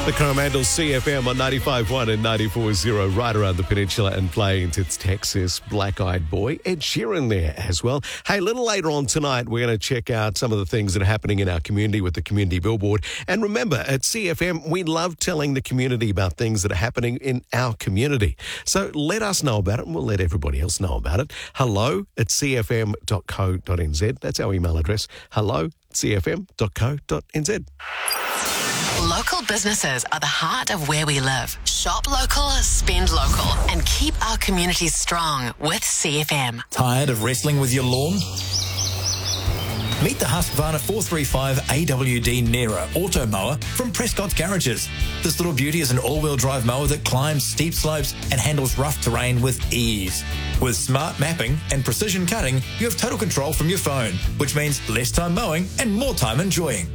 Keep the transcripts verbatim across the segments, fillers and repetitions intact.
The Coromandel C F M on ninety-five point one and ninety-four point zero right around the peninsula and Plains. It's Texas, Black Eyed Boy, Ed Sheeran there as well. Hey, a little later on tonight, we're going to check out some of the things that are happening in our community with the Community Billboard. And remember, at C F M, we love telling the community about things that are happening in our community. So let us know about it and we'll let everybody else know about it. Hello at c f m dot co dot n z. That's our email address. Hello at c f m dot co dot n z. Local businesses are the heart of where we live. Shop local, spend local, and keep our communities strong with C F M. Tired of wrestling with your lawn? Meet the Husqvarna four thirty-five A W D Nera Auto Mower from Prescott's Garages. This little beauty is an all-wheel drive mower that climbs steep slopes and handles rough terrain with ease. With smart mapping and precision cutting, you have total control from your phone, which means less time mowing and more time enjoying.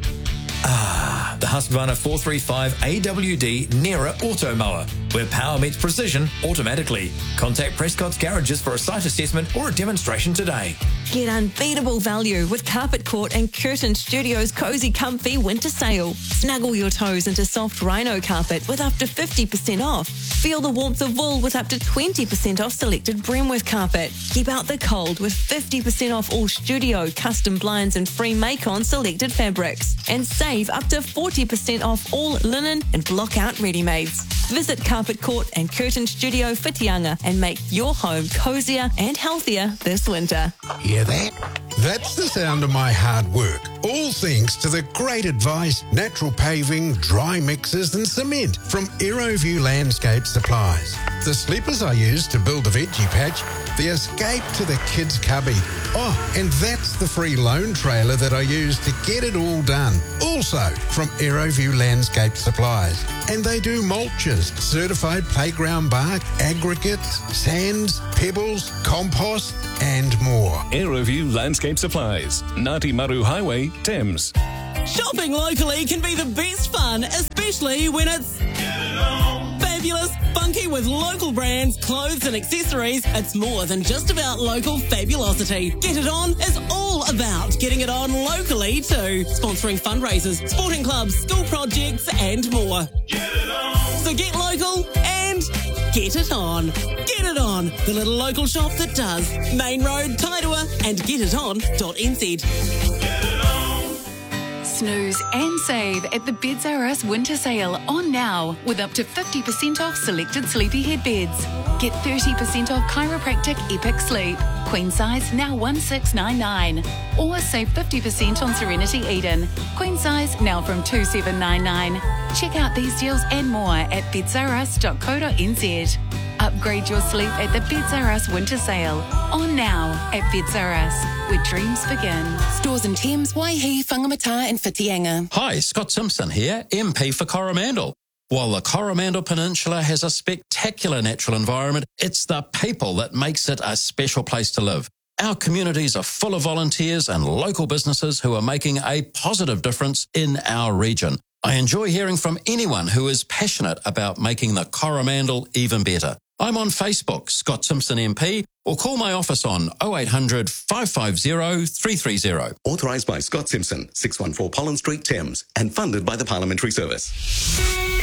Ah, the Husqvarna four thirty-five A W D Nera Auto Mower, where power meets precision automatically. Contact Prescott's Garages for a site assessment or a demonstration today. Get unbeatable value with Carpet Court and Curtain Studios' Cozy Comfy Winter Sale. Snuggle your toes into soft rhino carpet with up to fifty percent off. Feel the warmth of wool with up to twenty percent off selected Bremworth carpet. Keep out the cold with fifty percent off all studio, custom blinds and free make-on selected fabrics. And save up to forty percent off all linen and block-out ready-mades. Visit Carpet Court and Curtain Studio Whitianga and make your home cozier and healthier this winter. Hear that? That's the sound of my hard work. All thanks to the great advice, natural paving, dry mixers and cement from Aeroview Landscape Supplies. The sleepers I use to build the veggie patch, the escape to the kids' cubby. Oh, and that's the free loan trailer that I use to get it all done. Also from Aeroview Landscape Supplies. And they do mulches, certified playground bark, aggregates, sands, pebbles, compost and more. Aeroview Landscape Supplies, Ngāti Maru Highway, Thames. Shopping locally can be the best fun, especially when it's fabulous, funky with local brands, clothes and accessories. It's more than just about local fabulosity. Get It On is all about getting it on locally too. Sponsoring fundraisers, sporting clubs, school projects and more. Get it on. So get local and get it on. Get It On, the little local shop that does. Main Road, Kairua and get it on dot n z. Snooze and save at the Beds R Us Winter Sale on now with up to fifty percent off selected Sleepyhead beds. Get thirty percent off chiropractic Epic Sleep. Queen size now one six nine nine. Or save fifty percent on Serenity Eden. Queen size now from two seven nine nine. Check out these deals and more at beds r us dot co dot n z. Upgrade your sleep at the Beds R Us Winter Sale. On now at Beds R Us, where dreams begin. Stores in Thames, Waihi, Whangamata and Whitianga. Hi, Scott Simpson here, M P for Coromandel. While the Coromandel Peninsula has a spectacular natural environment, it's the people that makes it a special place to live. Our communities are full of volunteers and local businesses who are making a positive difference in our region. I enjoy hearing from anyone who is passionate about making the Coromandel even better. I'm on Facebook, Scott Simpson M P, or call my office on oh eight hundred, five five zero, three three zero. Authorised by Scott Simpson, six one four Pollen Street, Thames, and funded by the Parliamentary Service.